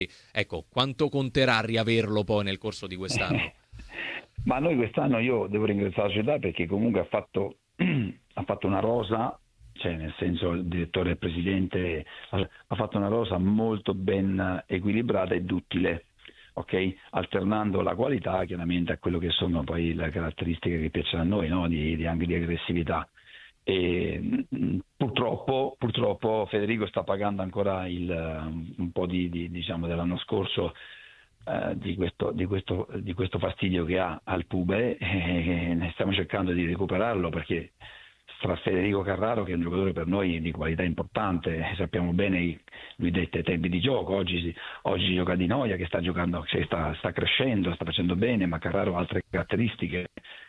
ecco, quanto conterà riaverlo poi nel corso di quest'anno? Ma noi quest'anno io devo ringraziare la società perché comunque ha fatto una rosa, cioè nel senso il direttore e il presidente ha fatto una rosa molto ben equilibrata e duttile, ok? Alternando la qualità chiaramente a quello che sono poi le caratteristiche che piacciono a noi, no? Anche di aggressività. E purtroppo Federico sta pagando ancora un po' diciamo dell'anno scorso, di questo fastidio che ha al pube, e ne stiamo cercando di recuperarlo, perché tra Federico Carraro, che è un giocatore per noi di qualità importante, sappiamo bene lui dette tempi di gioco, oggi gioca Di Noia che sta giocando, cioè sta crescendo, sta facendo bene, ma Carraro ha altre caratteristiche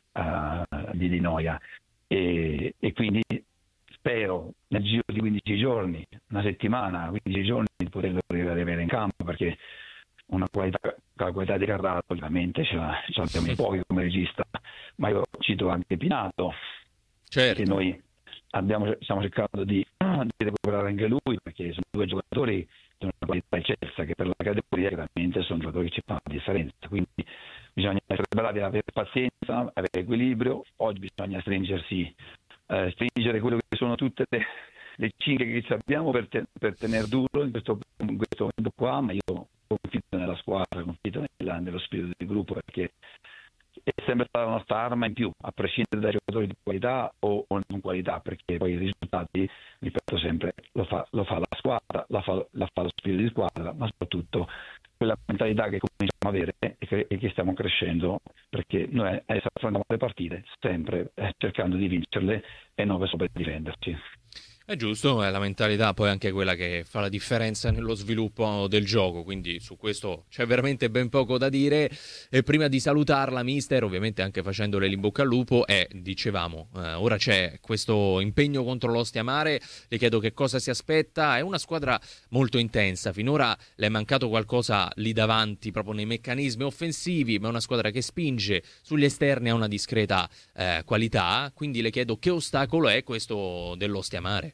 di Noia, e quindi spero nel giro di 15 giorni, una settimana, 15 giorni, di poterlo riavere in campo, perché la qualità di Carraro ovviamente ce l'abbiamo in pochi come regista, ma io cito anche Pinato, Certo. che noi stiamo cercando di recuperare anche lui, perché sono due giocatori di una qualità eccelsa, che per la categoria chiaramente sono giocatori che ci fanno la differenza, quindi bisogna essere bravi ad avere pazienza, avere equilibrio. Oggi bisogna stringere quello che sono tutte le cinghie che abbiamo per tenere duro in questo momento qua, ma io confido nella squadra, confido nello spirito di gruppo, perché è sempre stata la nostra arma in più, a prescindere dai giocatori di qualità o non qualità, perché poi i risultati, ripeto sempre, lo fa la squadra, la fa lo spirito di squadra, ma soprattutto quella mentalità che cominciamo a avere e che stiamo crescendo, perché noi affrontiamo le partite sempre cercando di vincerle e non solo per difenderci. È giusto, è la mentalità poi anche quella che fa la differenza nello sviluppo del gioco, quindi su questo c'è veramente ben poco da dire. E prima di salutarla, mister, ovviamente anche facendole l'in bocca al lupo, dicevamo, ora c'è questo impegno contro l'Ostia Mare, le chiedo che cosa si aspetta. È una squadra molto intensa, finora le è mancato qualcosa lì davanti proprio nei meccanismi offensivi, ma è una squadra che spinge, sugli esterni ha una discreta qualità, quindi le chiedo che ostacolo è questo dell'Ostia Mare.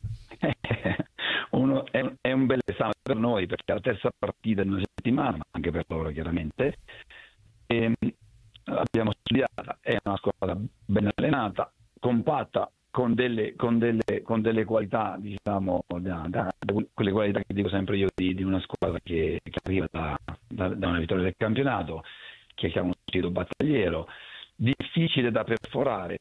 È un bel esame per noi, perché è la terza partita in una settimana, ma anche per loro chiaramente. L'abbiamo studiata, è una squadra ben allenata, compatta, con delle qualità, diciamo, quelle qualità che dico sempre io di una squadra che arriva da una vittoria del campionato, che ha uno spirito battagliero, difficile da perforare,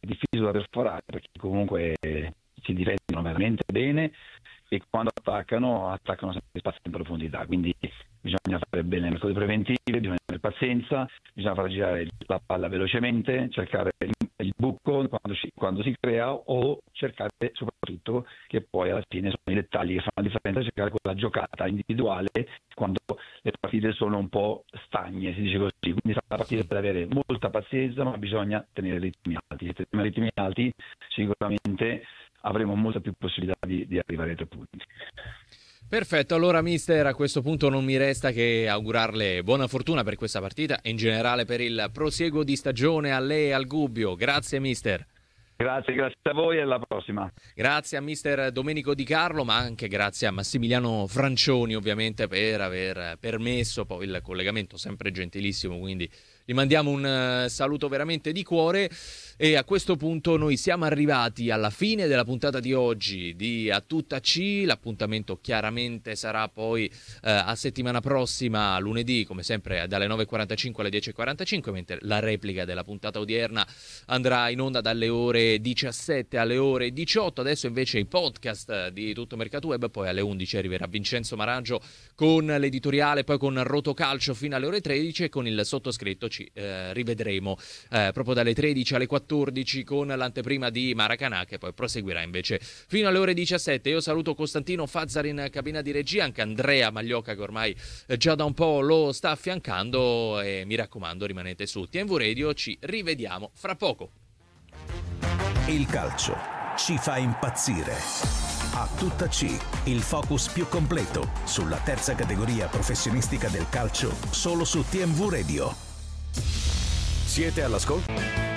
perché comunque si difendono veramente bene, e quando attaccano sempre spazi in profondità, quindi bisogna fare bene le metodi preventive, bisogna avere pazienza, bisogna far girare la palla velocemente, cercare il buco quando si crea, o cercare soprattutto, che poi alla fine sono i dettagli che fanno la differenza, cercare quella giocata individuale quando le partite sono un po' stagne, si dice così. Quindi sarà una partita per avere molta pazienza, ma bisogna tenere ritmi alti. Se teniamo ritmi alti sicuramente avremo molta più possibilità di arrivare ai 3 punti. Perfetto, allora mister, a questo punto non mi resta che augurarle buona fortuna per questa partita e in generale per il prosieguo di stagione a lei e al Gubbio. Grazie mister. Grazie a voi e alla prossima. Grazie a mister Domenico Di Carlo, ma anche grazie a Massimiliano Francioni ovviamente per aver permesso poi il collegamento, sempre gentilissimo, quindi gli mandiamo un saluto veramente di cuore. E a questo punto noi siamo arrivati alla fine della puntata di oggi di A Tutta C. L'appuntamento chiaramente sarà poi a settimana prossima, lunedì, come sempre dalle 9.45 alle 10.45, mentre la replica della puntata odierna andrà in onda dalle ore 17 alle ore 18. Adesso invece i podcast di Tutto Mercato Web, poi alle 11 arriverà Vincenzo Maraggio con l'editoriale, poi con Rotocalcio fino alle ore 13, e con il sottoscritto ci rivedremo proprio dalle 13 alle 14 con l'anteprima di Maracanã, che poi proseguirà invece fino alle ore 17. Io saluto Costantino Fazzari in cabina di regia, anche Andrea Magliocca che ormai già da un po' lo sta affiancando, e mi raccomando rimanete su TMV Radio, ci rivediamo fra poco. Il calcio ci fa impazzire. A Tutta C, il focus più completo sulla terza categoria professionistica del calcio, solo su TMV Radio. Siete all'ascolto?